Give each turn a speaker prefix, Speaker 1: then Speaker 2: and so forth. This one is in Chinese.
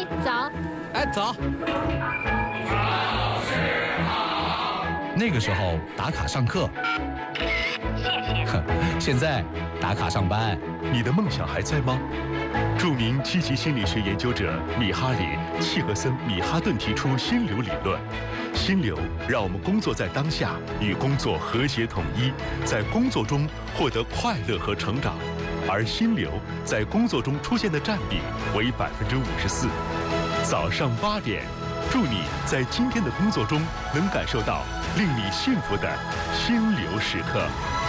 Speaker 1: 早。
Speaker 2: 哎，早。
Speaker 3: 那个时候打卡上课，现在打卡上班。
Speaker 4: 你的梦想还在吗？著名积极心理学研究者米哈里·契诃森·米哈顿提出心流理论。心流让我们工作在当下，与工作和谐统一，在工作中获得快乐和成长。而心流在工作中出现的占比为54%。早上8点，祝你在今天的工作中能感受到令你幸福的心流时刻。